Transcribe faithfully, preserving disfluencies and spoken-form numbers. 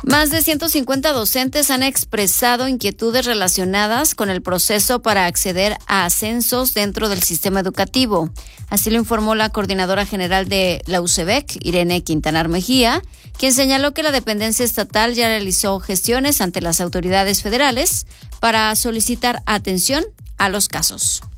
Más de ciento cincuenta docentes han expresado inquietudes relacionadas con el proceso para acceder a ascensos dentro del sistema educativo. Así lo informó la coordinadora general de la U C E B C, Irene Quintanar Mejía, quien señaló que la dependencia estatal ya realizó gestiones ante las autoridades federales para solicitar atención a los casos.